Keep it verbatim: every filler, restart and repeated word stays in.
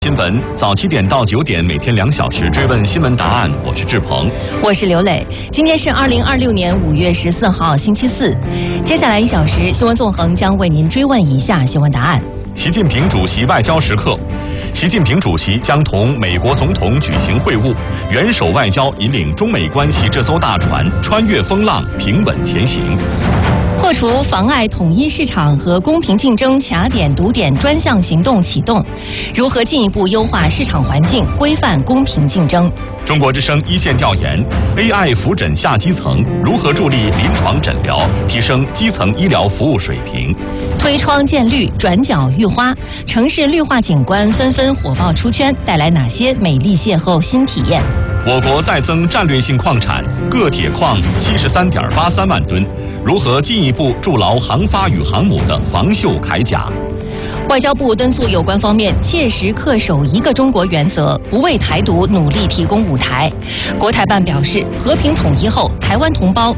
新闻早七点到九点，每天两小时追问新闻答案。我是志鹏， 我是刘磊。今天是二零二六年五月十四号，星期四。接下来一小时，新闻纵横将为您追问以下新闻答案： 习近平主席外交时刻，习近平主席将同美国总统举行会晤，元首外交引领中美关系这艘大船穿越风浪，平稳前行。 破除妨碍统一市场和公平竞争卡点堵点专项行动启动，如何进一步优化市场环境，规范公平竞争？ 中国之声一线调研 ：A I 扶诊下基层，如何助力临床诊疗，提升基层医疗服务水平？ 推窗见绿，转角遇花，城市绿化景观纷纷火爆出圈，带来哪些美丽邂逅新体验？ 我国再增战略性矿产，铬铁矿七十三点八三万吨，如何进一步筑牢航发与航母的防锈铠甲？ 外交部敦促有关方面切实恪守一个中国原则，不为台独努力提供舞台。国台办表示，和平统一后，台湾同胞